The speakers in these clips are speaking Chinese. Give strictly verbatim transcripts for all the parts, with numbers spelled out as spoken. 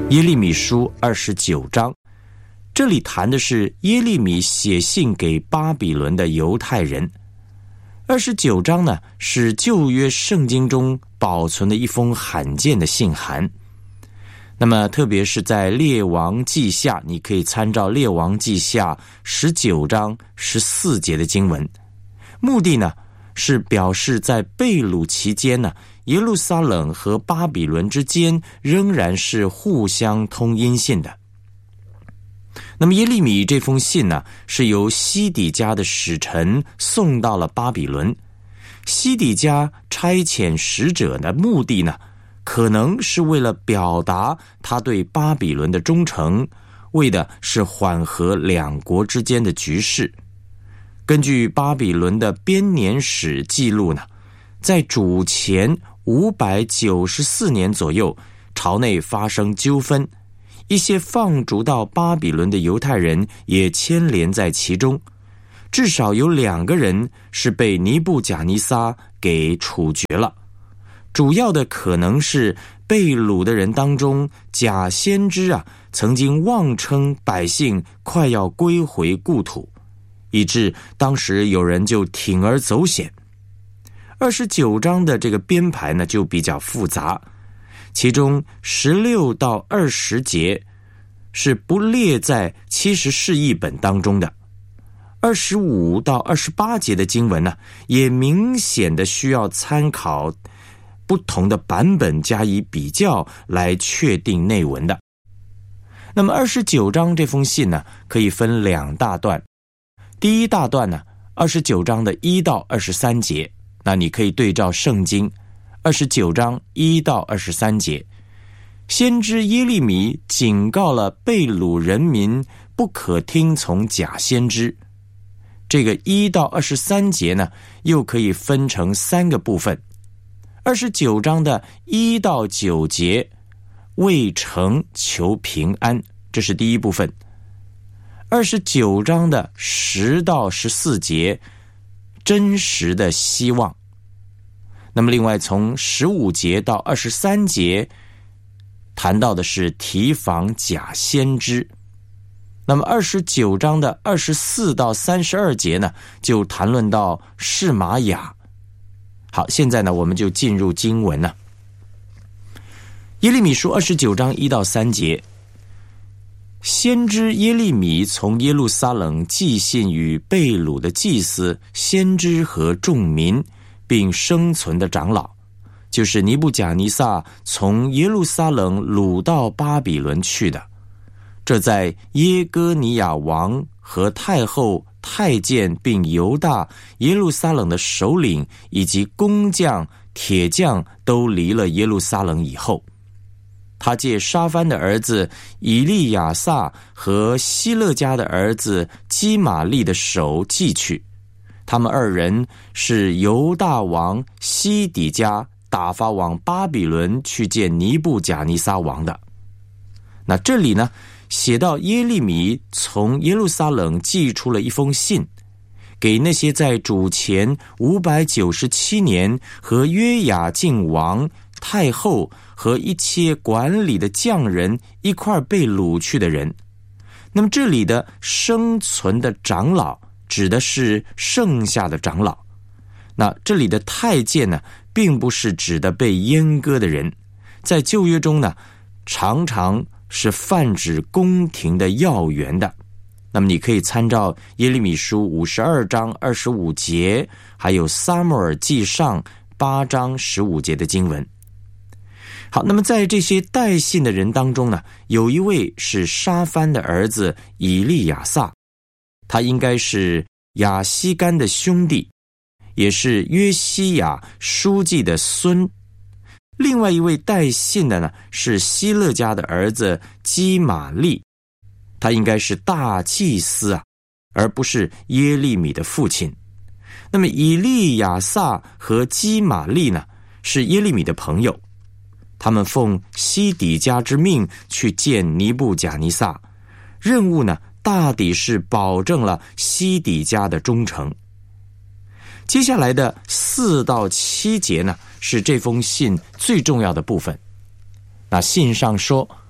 耶利米书二十九章，这里谈的是耶利米写信给巴比伦的犹太人。二十九章呢，是旧约圣经中保存的一封罕见的信函。那么特别是在列王记下，你可以参照列王记下十九章十四节的经文，目的呢是表示在被掳期间呢，耶路撒冷和巴比伦之间仍然是互相通音信的。那么耶利米这封信呢，是由西底家的使臣送到了巴比伦。西底家差遣使者的目的呢，可能是为了表达他对巴比伦的忠诚，为的是缓和两国之间的局势。根据巴比伦的编年史记录呢，在主前五百九十四年左右，朝内发生纠纷，一些放逐到巴比伦的犹太人也牵连在其中，至少有两个人是被尼布甲尼撒给处决了。主要的可能是被掳的人当中，假先知啊，曾经妄称百姓快要归回故土，以致当时有人就铤而走险。二十九章的这个编排呢就比较复杂，其中十六到二十节是不列在七十士译本当中的，二十五到二十八节的经文呢，也明显的需要参考不同的版本加以比较来确定内文的。那么二十九章这封信呢，可以分两大段。第一大段呢，二十九章的一到二十三节，那你可以对照圣经二十九章一到二十三节。先知耶利米警告了被掳人民不可听从假先知。这个一到二十三节呢，又可以分成三个部分。二十九章的一到九节，为城求平安，这是第一部分。二十九章的十到十四节，真实的希望。那么另外从十五节到二十三节，谈到的是提防假先知。那么二十九章的二十四到三十二节呢，就谈论到示玛雅。好，现在呢，我们就进入经文了。耶利米书二十九章一到三节，先知耶利米从耶路撒冷寄信与被掳的祭司、先知和众民，并生存的长老，就是尼布甲尼撒从耶路撒冷掳到巴比伦去的。这在耶哥尼亚王和太后、太监并犹大、耶路撒冷的首领以及工匠、铁匠都离了耶路撒冷以后，他借沙番的儿子以利亚撒和希勒家的儿子基玛利的手寄去。他们二人是犹大王西底家打发往巴比伦去见尼布甲尼撒王的。那这里呢，写到耶利米从耶路撒冷寄出了一封信，给那些在主前五百九十七年和约雅敬王、太后和一切管理的匠人一块被掳去的人。那么这里的生存的长老指的是剩下的长老，那这里的太监呢，并不是指的被阉割的人，在旧约中呢，常常是泛指宫廷的要员的。那么你可以参照耶利米书五十二章二十五节，还有撒母耳记上八章十五节的经文。好，那么在这些带信的人当中呢，有一位是沙番的儿子以利亚撒，他应该是亚西干的兄弟，也是约西亚书记的孙。另外一位带信的呢，是希勒家的儿子基玛利，他应该是大祭司啊，而不是耶利米的父亲。那么以利亚撒和基玛利呢，是耶利米的朋友，他们奉西底家之命去见尼布甲尼撒，任务呢，大抵是保证了西底家的忠诚。接下来的四到七节呢，是这封信最重要的部分。那信上说，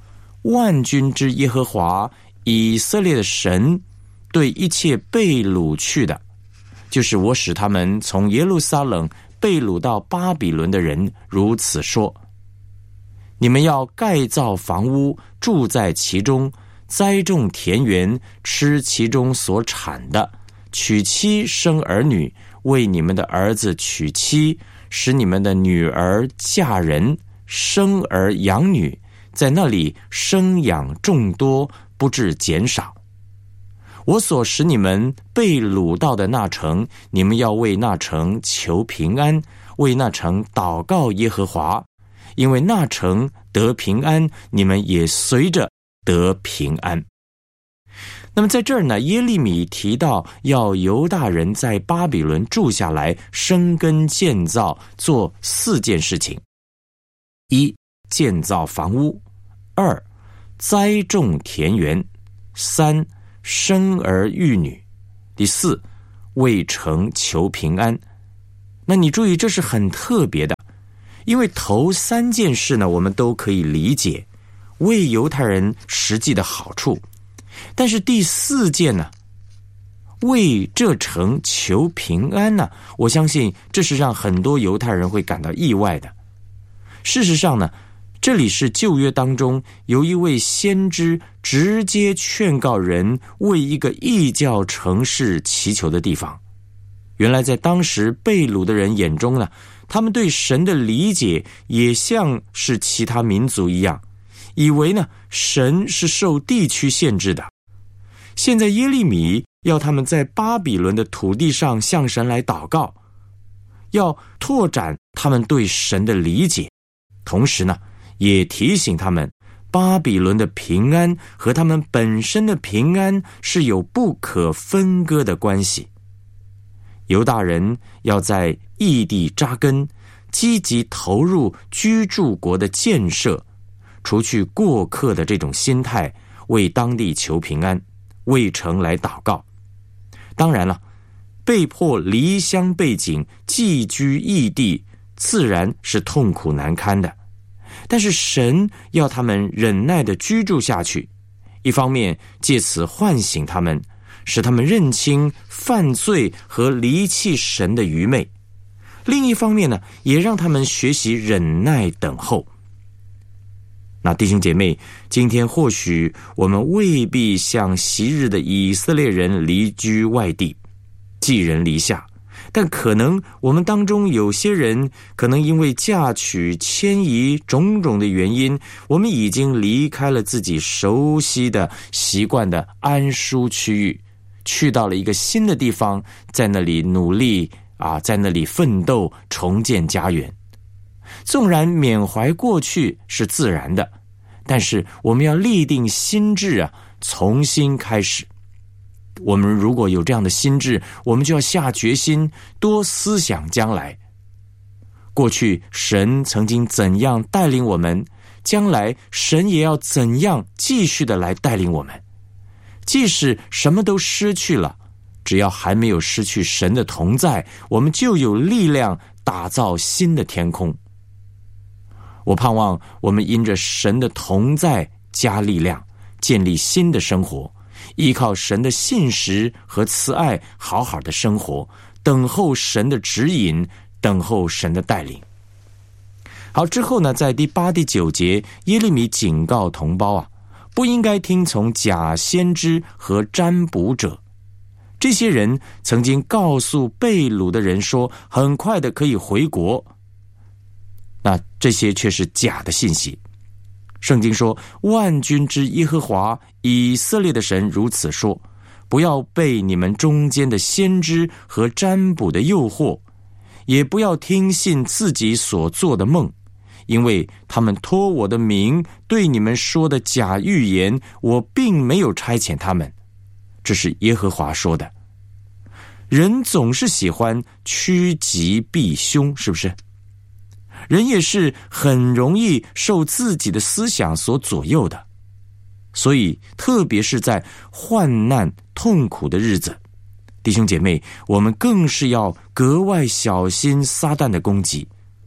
万军之耶和华以色列的神对一切被掳去的，就是我使他们从耶路撒冷被掳到巴比伦的人如此说：你们要盖造房屋，住在其中，栽种田园，吃其中所产的，娶妻生儿女，为你们的儿子娶妻，使你们的女儿嫁人，生儿养女，在那里生养众多，不致减少。我所使你们被掳到的那城，你们要为那城求平安，为那城祷告耶和华，因为那城得平安，你们也随着得平安。那么在这儿呢，耶利米提到要犹大人在巴比伦住下来，生根建造，做四件事情：一、建造房屋；二、栽种田园；三、生儿育女；第四，为城求平安。那你注意，这是很特别的，因为头三件事呢，我们都可以理解，为犹太人实际的好处。但是第四件呢，为这城求平安呢，我相信这是让很多犹太人会感到意外的。事实上呢，这里是旧约当中有一位先知直接劝告人为一个异教城市祈求的地方。原来在当时被掳的人眼中呢，他们对神的理解也像是其他民族一样，以为呢神是受地区限制的。现在耶利米要他们在巴比伦的土地上向神来祷告，要拓展他们对神的理解，同时呢也提醒他们，巴比伦的平安和他们本身的平安是有不可分割的关系。犹大人要在异地扎根，积极投入居住国的建设，除去过客的这种心态，为当地求平安，为城来祷告。当然了，被迫离乡背井，寄居异地，自然是痛苦难堪的。但是神要他们忍耐地居住下去，一方面借此唤醒他们，使他们认清犯罪和离弃神的愚昧；另一方面呢，也让他们学习忍耐等候。那弟兄姐妹，今天或许我们未必像昔日的以色列人离居外地，寄人篱下，但可能我们当中有些人，可能因为嫁娶、迁移种种的原因，我们已经离开了自己熟悉的、习惯的安舒区域，去到了一个新的地方，在那里努力啊，在那里奋斗，重建家园。纵然缅怀过去是自然的，但是我们要立定心志啊，重新开始。我们如果有这样的心志，我们就要下决心，多思想将来。过去神曾经怎样带领我们，将来神也要怎样继续的来带领我们。即使什么都失去了，只要还没有失去神的同在，我们就有力量打造新的天空。我盼望我们因着神的同在加力量，建立新的生活，依靠神的信实和慈爱，好好的生活，等候神的指引，等候神的带领。好，之后呢，在第八、第九节，耶利米警告同胞啊，不应该听从假先知和占卜者。这些人曾经告诉被掳的人说，很快的可以回国。那这些却是假的信息。圣经说，万军之耶和华以色列的神如此说，不要被你们中间的先知和占卜的诱惑，也不要听信自己所做的梦，因为他们托我的名对你们说的假预言，我并没有差遣他们。这是耶和华说的。人总是喜欢趋吉避凶，是不是？人也是很容易受自己的思想所左右的，所以特别是在患难痛苦的日子，弟兄姐妹，我们更是要格外小心撒旦的攻击。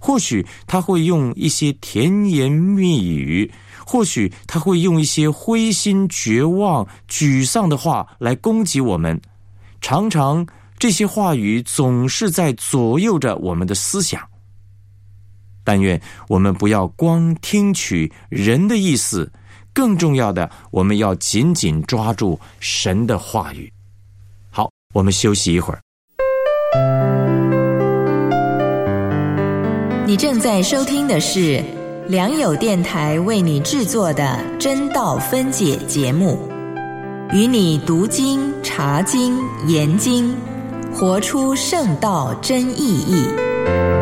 或许他会用一些甜言蜜语，或许他会用一些灰心绝望沮丧的话来攻击我们，常常这些话语总是在左右着我们的思想。但愿我们不要光听取人的意思，更重要的，我们要紧紧抓住神的话语。好，我们休息一会儿。 你正在收听的是良友电台为你制作的真道分解节目，与你读经、查经、研经，活出圣道真意义。